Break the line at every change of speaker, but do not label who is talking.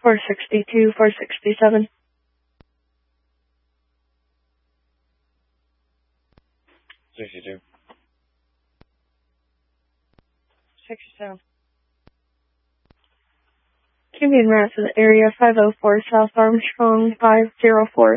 462, 467.
62.
67. Cuban Rats in the area 504 South Armstrong 504.